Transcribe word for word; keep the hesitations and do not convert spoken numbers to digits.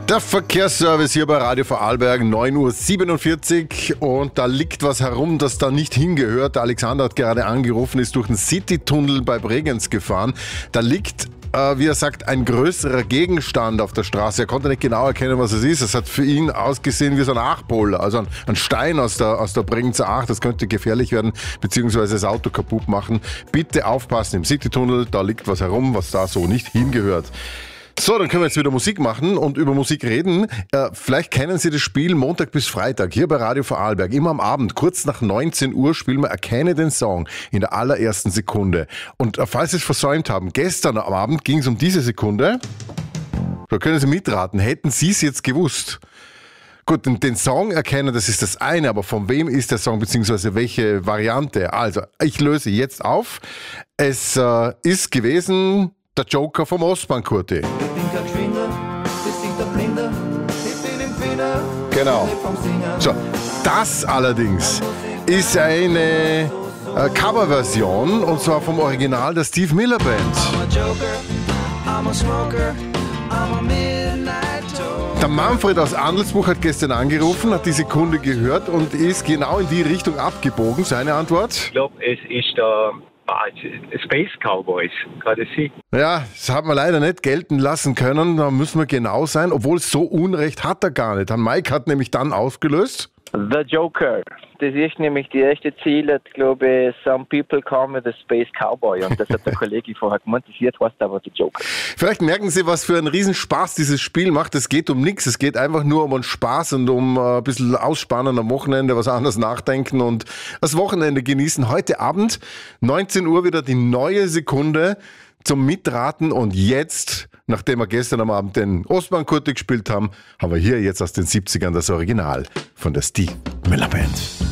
Der Verkehrsservice hier bei Radio Vorarlberg, neun Uhr siebenundvierzig, und da liegt was herum, das da nicht hingehört. Der Alexander hat gerade angerufen, ist durch den Citytunnel bei Bregenz gefahren. Da liegt, äh, wie er sagt, ein größerer Gegenstand auf der Straße. Er konnte nicht genau erkennen, was es ist. Es hat für ihn ausgesehen wie so ein Achpol, also ein, ein Stein aus der, aus der Bregenzer Ach. Das könnte gefährlich werden, beziehungsweise das Auto kaputt machen. Bitte aufpassen im Citytunnel, da liegt was herum, was da so nicht hingehört. So, dann können wir jetzt wieder Musik machen und über Musik reden. Äh, vielleicht kennen Sie das Spiel Montag bis Freitag hier bei Radio Vorarlberg. Immer am Abend, kurz nach neunzehn Uhr, spielen wir Erkenne den Song in der allerersten Sekunde. Und äh, falls Sie es versäumt haben, gestern am Abend ging es um diese Sekunde. Da können Sie mitraten. Hätten Sie es jetzt gewusst? Gut, den, den Song erkennen, das ist das eine, aber von wem ist der Song, beziehungsweise welche Variante? Also, ich löse jetzt auf. Es äh, ist gewesen der Joker vom Ostbahn-Kurti. Genau. So, das allerdings ist eine äh, Coverversion, und zwar vom Original der Steve Miller Band. Der Manfred aus Andelsbuch hat gestern angerufen, hat die Sekunde gehört und ist genau in die Richtung abgebogen. Seine Antwort? Ich glaube, es ist der Space Cowboys, gerade Sie. Ja, das hat man leider nicht gelten lassen können, da müssen wir genau sein, obwohl so Unrecht hat er gar nicht. Herr Mike hat nämlich dann ausgelöst. The Joker. Das ist nämlich die erste Ziel, glaube ich, Some People Call Me the Space Cowboy. Und das hat der Kollege vorher gemeint, das Lied heißt aber The Joker. Vielleicht merken Sie, was für einen Riesenspaß dieses Spiel macht. Es geht um nichts, es geht einfach nur um einen Spaß und um ein bisschen Ausspannen am Wochenende, was anderes nachdenken und das Wochenende genießen. Heute Abend, neunzehn Uhr, wieder die neue Sekunde zum Mitraten, und jetzt, nachdem wir gestern am Abend den Ostbahn-Kurti gespielt haben, haben wir hier jetzt aus den siebzigern das Original von der Steve Miller Band.